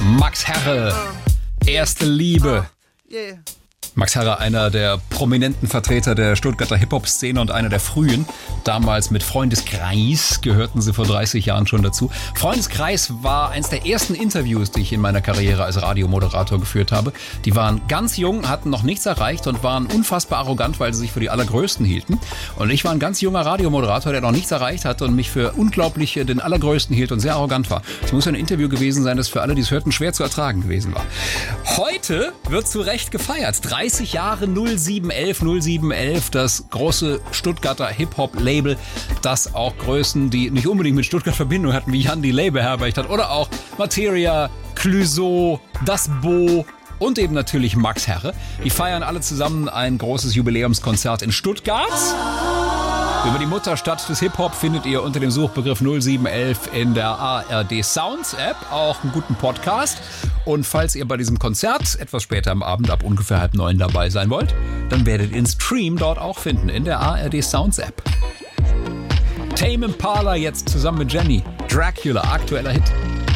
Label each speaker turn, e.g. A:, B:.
A: Max Herre, erste Liebe.
B: Yeah.
A: Max Herre, einer der prominenten Vertreter der Stuttgarter Hip-Hop-Szene und einer der frühen. Damals mit Freundeskreis gehörten sie vor 30 Jahren schon dazu. Freundeskreis war eines der ersten Interviews, die ich in meiner Karriere als Radiomoderator geführt habe. Die waren ganz jung, hatten noch nichts erreicht und waren unfassbar arrogant, weil sie sich für die Allergrößten hielten. Und ich war ein ganz junger Radiomoderator, der noch nichts erreicht hatte und mich für unglaublich den Allergrößten hielt und sehr arrogant war. Es muss ein Interview gewesen sein, das für alle, die es hörten, schwer zu ertragen gewesen war. Heute wird zu Recht gefeiert. 30 Jahre 0711, das große Stuttgarter Hip-Hop-Label, das auch Größen, die nicht unbedingt mit Stuttgart Verbindung hatten, wie Jan Delay beherbergt hat, oder auch Materia, Clouseau, Das Bo und eben natürlich Max Herre. Die feiern alle zusammen ein großes Jubiläumskonzert in Stuttgart. Über die Mutterstadt des Hip-Hop findet ihr unter dem Suchbegriff 0711 in der ARD Sounds App auch einen guten Podcast. Und falls ihr bei diesem Konzert etwas später am Abend ab ungefähr 8:30 dabei sein wollt, dann werdet ihr den Stream dort auch finden in der ARD Sounds App. Tame Impala jetzt zusammen mit Jenny. Dracula, aktueller Hit.